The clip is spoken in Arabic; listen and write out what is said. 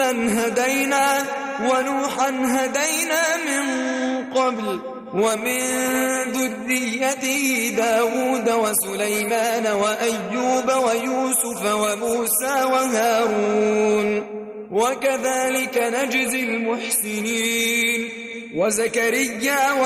ونوحا هدينا من قبل ومن ذريته داود وسليمان وأيوب ويوسف وموسى وهارون وكذلك نجزي المحسنين وزكريا